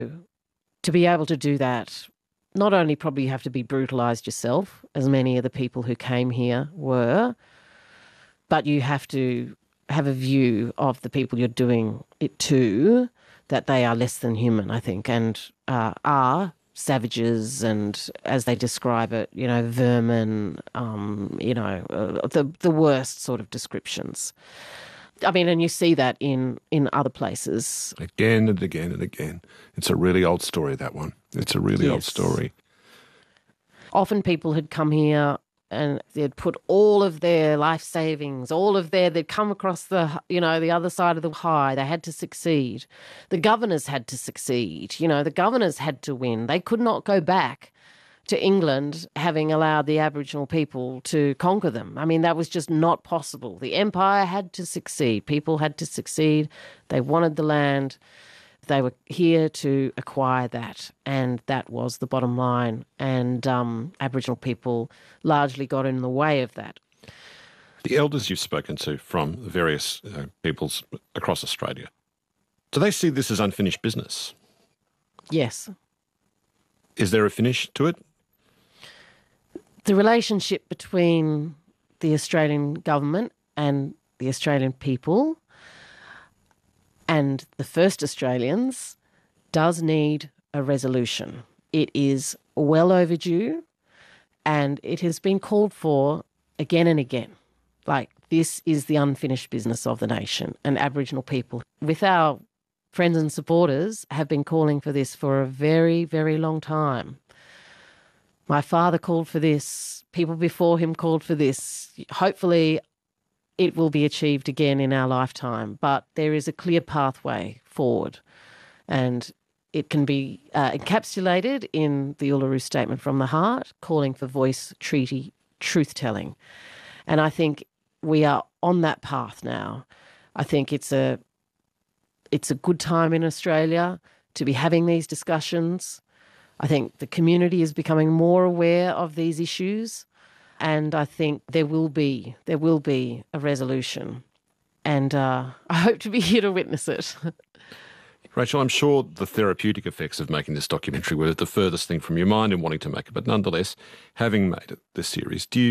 to be able to do that, not only probably you have to be brutalised yourself, as many of the people who came here were, but you have to have a view of the people you're doing it to, that they are less than human, I think, and are savages and, as they describe it, vermin, the worst sort of descriptions. I mean, and you see that in other places. Again and again and again. It's a really old story, that one. It's a really old story. Often people had come here and they'd put all of their life savings, they'd come across the other side of the high. They had to succeed. The governors had to succeed. The governors had to win. They could not go back to England having allowed the Aboriginal people to conquer them. I mean, that was just not possible. The empire had to succeed. People had to succeed. They wanted the land. They were here to acquire that, and that was the bottom line. And Aboriginal people largely got in the way of that. The elders you've spoken to from various peoples across Australia, do they see this as unfinished business? Yes. Is there a finish to it? The relationship between the Australian government and the Australian people and the first Australians does need a resolution. It is well overdue, and it has been called for again and again. Like, this is the unfinished business of the nation, and Aboriginal people, with our friends and supporters, have been calling for this for a very, very long time. My father called for this. People before him called for this. Hopefully it will be achieved again in our lifetime, but there is a clear pathway forward, and it can be encapsulated in the Uluru Statement from the Heart, calling for voice, treaty, truth-telling. And I think we are on that path now. I think it's a good time in Australia to be having these discussions. I think the community is becoming more aware of these issues, and I think there will be a resolution. And I hope to be here to witness it. Rachel, I'm sure the therapeutic effects of making this documentary were the furthest thing from your mind in wanting to make it, but nonetheless, having made it, this series, do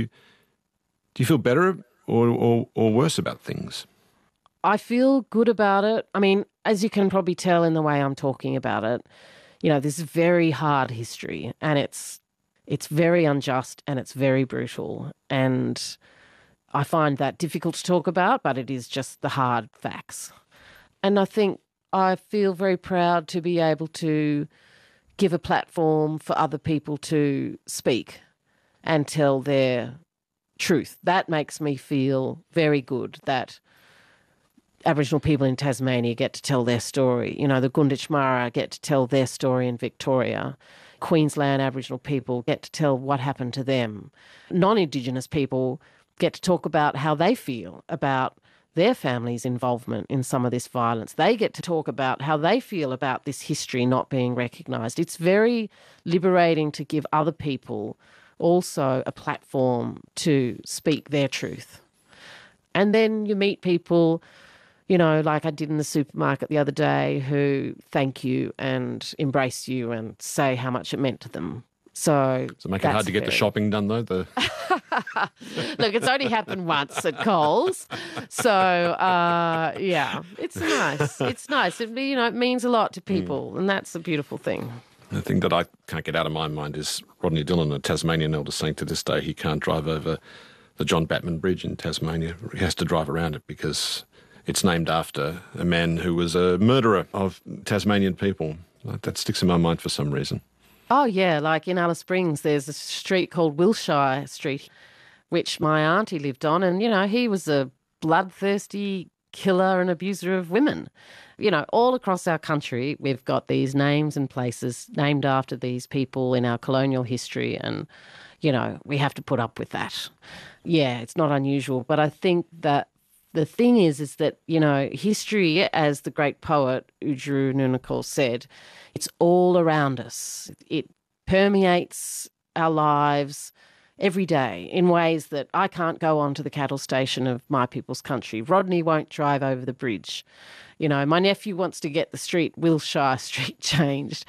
you feel better or worse about things? I feel good about it. I mean, as you can probably tell in the way I'm talking about it, this is very hard history, and it's very unjust and it's very brutal. And I find that difficult to talk about, but it is just the hard facts. And I think I feel very proud to be able to give a platform for other people to speak and tell their truth. That makes me feel very good that Aboriginal people in Tasmania get to tell their story. The Gunditjmara get to tell their story in Victoria. Queensland Aboriginal people get to tell what happened to them. Non-Indigenous people get to talk about how they feel about their family's involvement in some of this violence. They get to talk about how they feel about this history not being recognised. It's very liberating to give other people also a platform to speak their truth. And then you meet people, like I did in the supermarket the other day, who thank you and embrace you and say how much it meant to them. So make it hard to get the shopping done, though? Look, it's only happened once at Coles. So, it's nice. It's nice. It means a lot to people, and that's a beautiful thing. The thing that I can't get out of my mind is Rodney Dillon, a Tasmanian elder, saying to this day he can't drive over the John Batman Bridge in Tasmania. He has to drive around it because it's named after a man who was a murderer of Tasmanian people. That sticks in my mind for some reason. Oh, yeah, like in Alice Springs, there's a street called Wilshire Street, which my auntie lived on, and, he was a bloodthirsty killer and abuser of women. All across our country, we've got these names and places named after these people in our colonial history, and, we have to put up with that. Yeah, it's not unusual, but I think that the thing is that, history, as the great poet Oodgeroo Noonuccal said, it's all around us. It permeates our lives. every day in ways that I can't go onto the cattle station of my people's country. Rodney won't drive over the bridge. You know, my nephew wants to get the street, Wilshire Street, changed.